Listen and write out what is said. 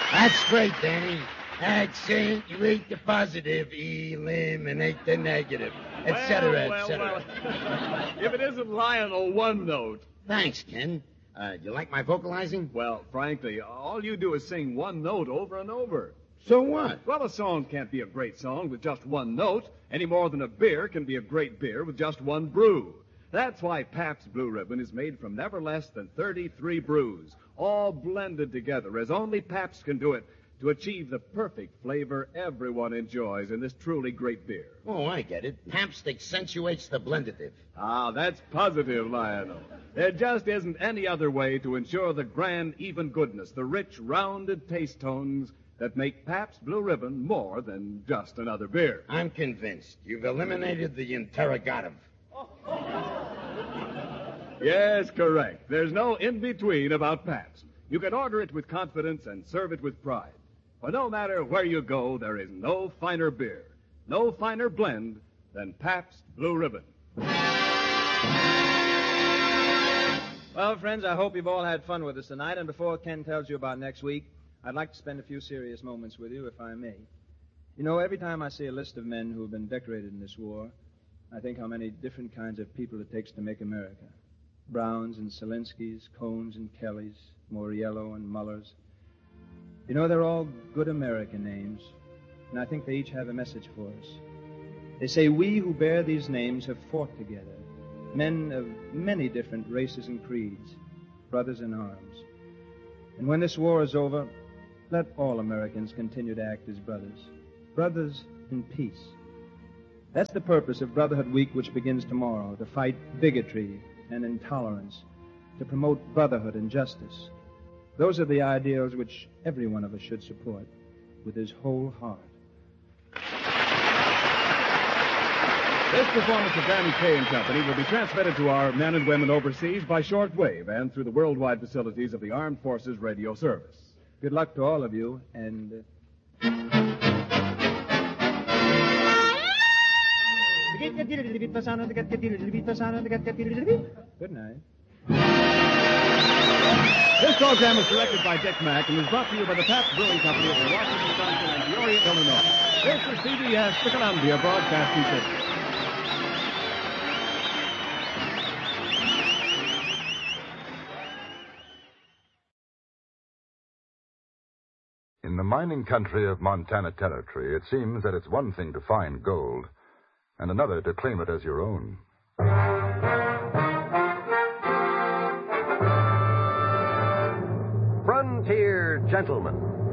That's great, Danny. Accent, you ate the positive, eliminate the negative, etc., etc. Well. If it isn't Lionel One Note. Thanks, Ken. You like my vocalizing? Well, frankly, all you do is sing one note over and over. So what? Well, a song can't be a great song with just one note, any more than a beer can be a great beer with just one brew. That's why Pabst Blue Ribbon is made from never less than 33 brews, all blended together as only Pabst can do it to achieve the perfect flavor everyone enjoys in this truly great beer. Oh, I get it. Pabst accentuates the blendative. Ah, that's positive, Lionel. There just isn't any other way to ensure the grand, even goodness, the rich, rounded taste tones that make Pabst Blue Ribbon more than just another beer. I'm convinced. You've eliminated the interrogative. Yes, correct. There's no in-between about Pabst. You can order it with confidence and serve it with pride. For no matter where you go, there is no finer beer, no finer blend than Pabst Blue Ribbon. Well, friends, I hope you've all had fun with us tonight. And before Ken tells you about next week, I'd like to spend a few serious moments with you, if I may. You know, every time I see a list of men who have been decorated in this war, I think how many different kinds of people it takes to make America. Browns and Zelenskys, Cohns and Kellys, Moriello and Mullers. You know, they're all good American names, and I think they each have a message for us. They say we who bear these names have fought together, men of many different races and creeds, brothers in arms. And when this war is over, let all Americans continue to act as brothers, brothers in peace. That's the purpose of Brotherhood Week, which begins tomorrow, to fight bigotry and intolerance, to promote brotherhood and justice. Those are the ideals which every one of us should support with his whole heart. This performance of Danny Kaye and Company will be transmitted to our men and women overseas by shortwave and through the worldwide facilities of the Armed Forces Radio Service. Good luck to all of you, and... Good night. This program is directed by Dick Mack and is brought to you by the Pabst Brewing Company of Milwaukee, Wisconsin, and Peoria, Illinois. This is CBS, the Columbia Broadcasting System. In the mining country of Montana Territory, it seems that it's one thing to find gold and another to claim it as your own. Frontier Gentlemen.